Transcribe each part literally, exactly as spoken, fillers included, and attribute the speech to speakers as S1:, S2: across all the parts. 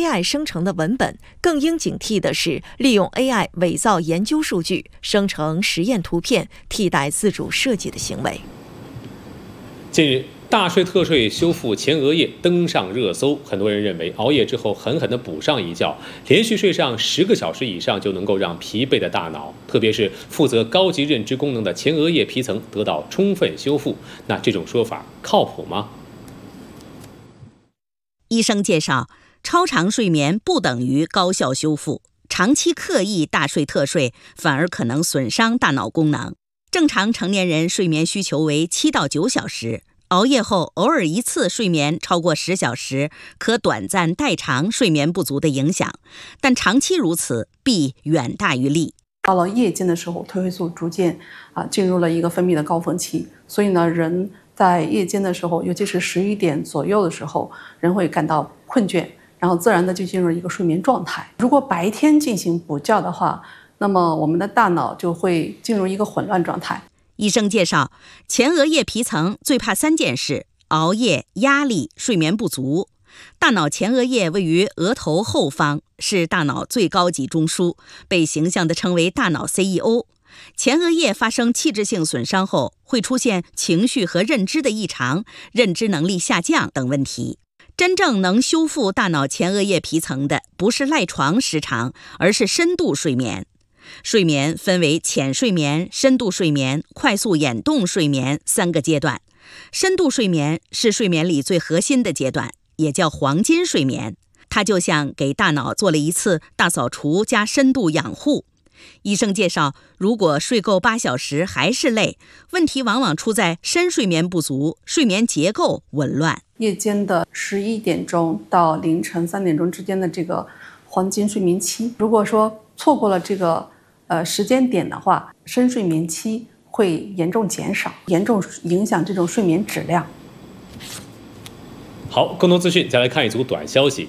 S1: A I 生成的文本，更应警惕的是利用 A I 伪造研究数据、生成实验图片，替代自主设计的行为。
S2: 近日，大睡特睡修复前额叶登上热搜，很多人认为熬夜之后狠狠地补上一觉，连续睡上十个小时以上就能够让疲惫的大脑，特别是负责高级认知功能的前额叶皮层得到充分修复。那这种说法靠谱吗？
S3: 医生介绍，超长睡眠不等于高效修复，长期刻意大睡特睡反而可能损伤大脑功能。正常成年人睡眠需求为七到九小时，熬夜后偶尔一次睡眠超过十小时，可短暂代偿睡眠不足的影响，但长期如此，弊远大于利。
S4: 到了夜间的时候，褪黑素逐渐啊进入了一个分泌的高峰期，所以呢，人在夜间的时候，尤其是十一点左右的时候，人会感到困倦，然后自然的就进入一个睡眠状态。如果白天进行补觉的话，那么我们的大脑就会进入一个混乱状态。
S3: 医生介绍，前额叶皮层最怕三件事：熬夜、压力、睡眠不足。大脑前额叶位于额头后方，是大脑最高级中枢，被形象地称为大脑 C E O。前额叶发生器质性损伤后，会出现情绪和认知的异常、认知能力下降等问题。真正能修复大脑前额叶皮层的，不是赖床时长，而是深度睡眠。睡眠分为浅睡眠、深度睡眠、快速眼动睡眠三个阶段。深度睡眠是睡眠里最核心的阶段，也叫黄金睡眠。它就像给大脑做了一次大扫除加深度养护。医生介绍，如果睡够八小时还是累，问题往往出在深睡眠不足，睡眠结构紊乱。
S4: 夜间的十一点钟到凌晨三点钟之间的这个黄金睡眠期，如果说错过了这个呃时间点的话，深睡眠期会严重减少，严重影响这种睡眠质量。
S2: 好，更多资讯再来看一组短消息。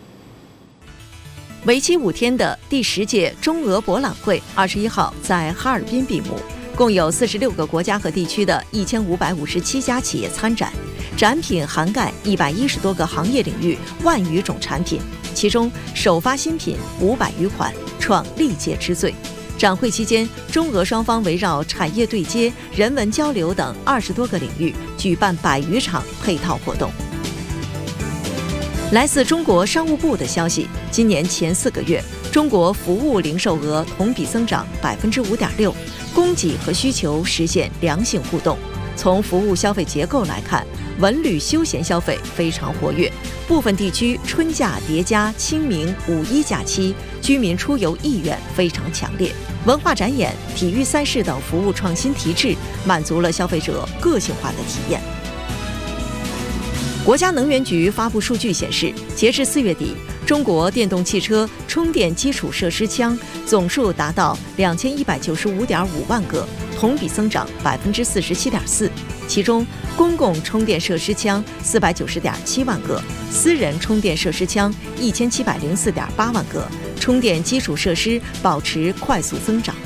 S1: 为期五天的第十届中俄博览会二十一号在哈尔滨闭幕，共有四十六个国家和地区的一千五百五十七家企业参展，展品涵盖一百一十多个行业领域，万余种产品，其中首发新品五百余款，创历届之最。展会期间，中俄双方围绕产业对接、人文交流等二十多个领域，举办百余场配套活动。来自中国商务部的消息，今年前四个月，中国服务零售额同比增长百分之五点六，供给和需求实现良性互动。从服务消费结构来看，文旅休闲消费非常活跃，部分地区春假叠加清明、五一假期，居民出游意愿非常强烈。文化展演、体育赛事等服务创新提质，满足了消费者个性化的体验。国家能源局发布数据显示，截至四月底，中国电动汽车充电基础设施枪总数达到两千一百九十五点五万个，同比增长百分之四十七点四。其中，公共充电设施枪四百九十点七万个，私人充电设施枪一千七百零四点八万个，充电基础设施保持快速增长。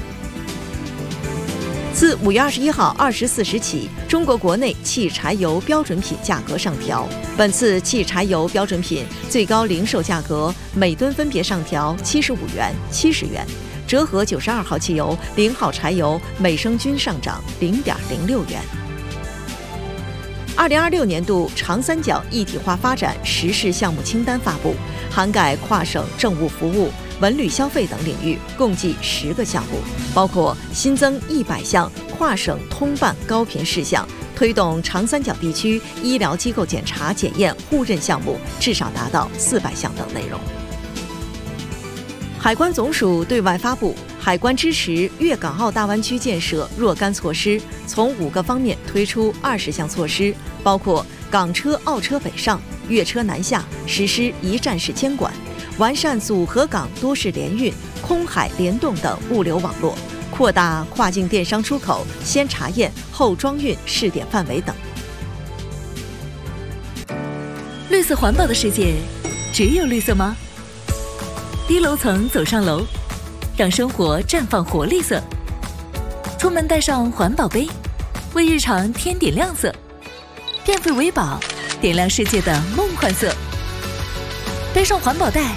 S1: 自五月二十一号二十四时起，中国国内汽柴油标准品价格上调。本次汽柴油标准品最高零售价格每吨分别上调七十五元、七十元，折合九十二号汽油、零号柴油每升均上涨零点零六元。二零二六年度长三角一体化发展实施项目清单发布，涵盖跨省政务服务、文旅消费等领域，共计十个项目，包括新增一百项跨省通办高频事项，推动长三角地区医疗机构检查检验互认项目至少达到四百项等内容。海关总署对外发布海关支持粤港澳大湾区建设若干措施，从五个方面推出二十项措施，包括港车、澳车北上、粤车南下，实施一站式监管，完善组合港多式联运、空海联动等物流网络，扩大跨境电商出口先查验后装运试点范围等。
S5: 绿色环保的世界，只有绿色吗？低楼层走上楼，让生活绽放活力色。出门带上环保杯，为日常添点亮色。电费为宝，点亮世界的梦幻色。背上环保袋，